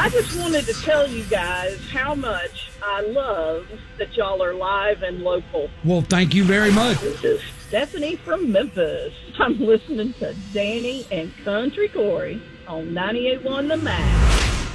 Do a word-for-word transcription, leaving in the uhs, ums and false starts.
I just wanted to tell you guys how much I love that y'all are live and local. Well, thank you very much. This is Stephanie from Memphis. I'm listening to Danny and Country Corey on ninety-eight point one The Max.